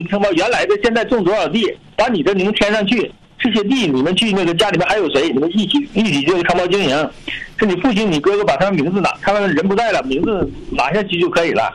承包原来的现在种多少地，把你的名填上去。这些地你们去那个家里面还有谁？你们一起就承包经营。是你父亲、你哥哥把他们名字拿，他们人不在了，名字拿下去就可以了。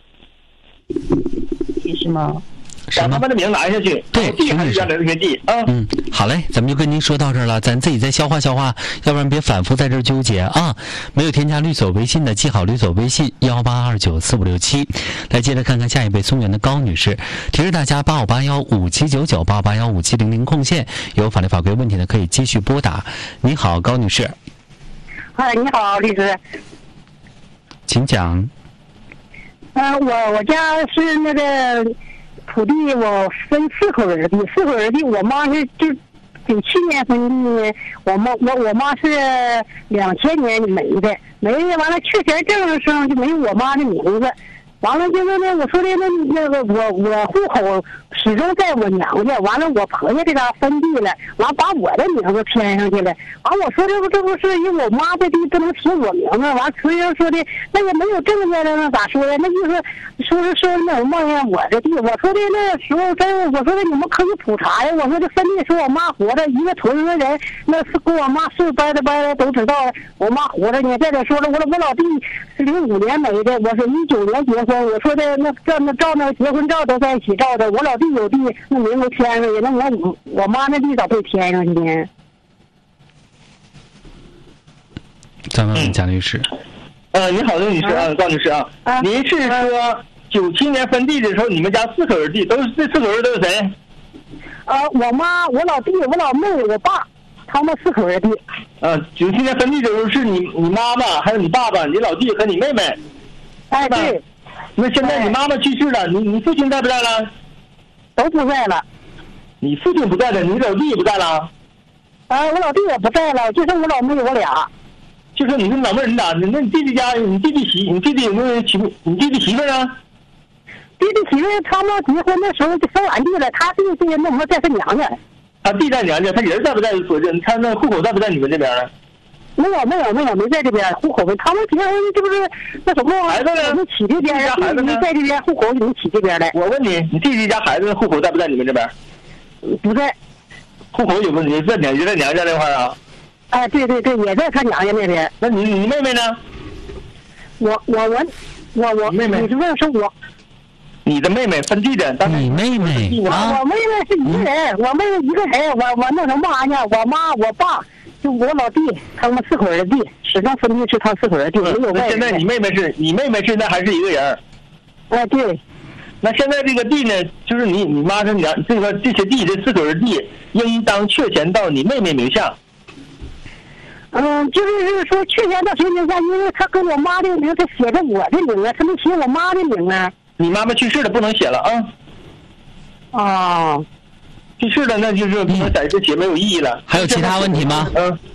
是吗？ 把他们的名拿下去， 对， 地还是原来那些地啊。 好嘞，咱们就跟您说到这儿了，咱自己再消化消化，要不然别反复在这儿纠结啊。没有添加律所微信的，记好律所微信18294567。来接着看看下一位松原的高女士，提示大家85815799881570空线，有法律法规问题的可以继续拨打。你好，高女士。 你好，律师。 请讲。 我家是那个土地，我分4口人地，4口人地，我妈是就97年分地，我妈是2000年没的，完了确权证上就没有我妈的名字。完了就是呢，我说的那个我户口始终在我娘家，完了我婆家这嘎分地了，完把我的名字填上去了，完我说这不是因为我妈的地不能提我名字，完所以说的那也没有证件了，那咋说呀？那意思说那我冒认我的地，我说的那时候我说的你们可以普查呀，我说这分地说我妈活着，一个同龄人那是跟我妈岁掰的都知道我妈活着呢。再者说了，我老弟是05年没的，我是19年结婚。我说的那照那结婚照都在一起照的，我老弟有地，那名字填上去，那我妈那地咋被填上去呢？ 咱们问贾律师。 你好，刘女士啊，高女士啊，您是说97年分地的时候，你们家4口人地都是这4口人都是谁？ 我妈、我老弟、我老妹、我爸，他们4口人地。 97年分地的时候是你妈妈，还有你爸爸、你老弟和你妹妹。 哎，对。 那现在你妈妈去世了，你父亲在不在了？ 都不在了。 你父亲不在了，你老弟也不在了？ 我老弟也不在了，就剩我老妹我俩。 就说你跟老妹儿，那你弟弟家，你弟弟有没有你弟弟媳妇呢？ 弟弟媳妇他们结婚的时候就分完地了，他弟那什么在他娘家。 他弟在娘家，他人在不在？他那户口在不在你们这边呢？ 没在这边，户口他们结婚这不是那什么孩子呢？ 你起这边， 孩子没在这边，户口你起这边来。 我问你，你弟弟家孩子户口在不在你们这边？ 不在。 户口有问题，在娘家那块啊？ 对，也在他娘家那边。 那你妹妹呢？ 我妹妹， 你是问是我？ 你的妹妹分地的， 你妹妹我妹妹是一个人，我妹妹一个人，我那什么呢？我妈我爸就我老弟，他们4口人地，始终分地是他4口人地，没有外人。 现在你妹妹现在还是一个人？ 对。 那现在这个地呢，就是你妈是娘，这些地这4口人地应当确权到你妹妹名下。 就是说确权到谁名下，因为他跟我妈的名，他写着我的名啊，他没写我妈的名啊。 你妈妈去世了，不能写了啊。去世了，那就是不能在这写，没有意义了。 还有其他问题吗？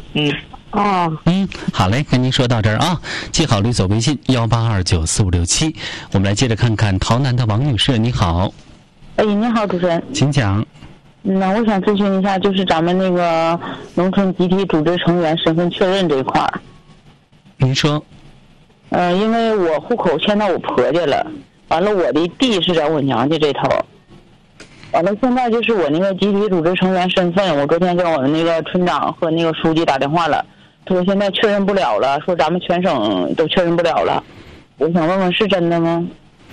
好嘞，跟您说到这儿啊，记好律所微信18294567。我们来接着看看洮南的王女士，你好。 你好，主持人， 请讲。 我想咨询一下，就是咱们那个农村集体组织成员身份确认这一块儿。 您说。 因为我户口迁到我婆家了，完了我的地是在我娘家这头，完了现在就是我那个集体组织成员身份，我昨天跟我的那个村长和那个书记打电话了，他说现在确认不了了，说咱们全省都确认不了了。我想问问是真的吗？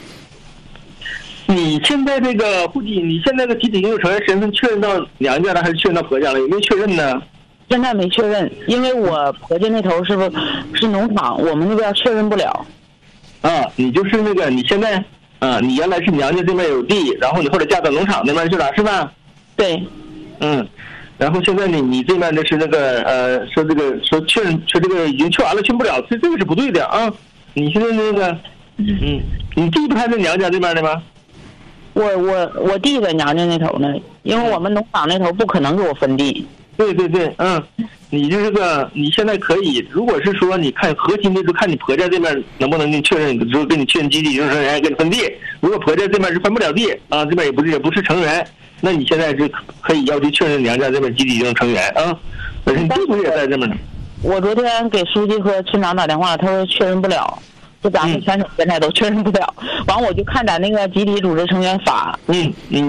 你现在这个户籍，你现在的集体组织成员身份确认到娘家了还是确认到婆家了？有没有确认呢？ 现在没确认，因为我婆家那头是农场，我们那边确认不了。 你就是那个你现在你原来是娘家这边有地，然后你后来嫁到农场那边去了，是吧？ 对。 然后现在你这边的是那个说确认这个已经确完了，确不了，这个是不对的啊！你现在那个你弟不还在娘家这边的吗？ 我弟在娘家那头呢，因为我们农场那头不可能给我分地。 对，你这个你现在可以，如果是说你看核心的就看你婆家这边能不能给你确认，说给你确认集体组织成员给你分地。如果婆家这边是分不了地这边也不是成员，那你现在是可以要求确认娘家这边集体组织成员可是你弟不是也在这边呢？ 我昨天给书记和村长打电话，他说确认不了。 就咱们全省现在都确认不了。完我就看咱那个集体组织成员法，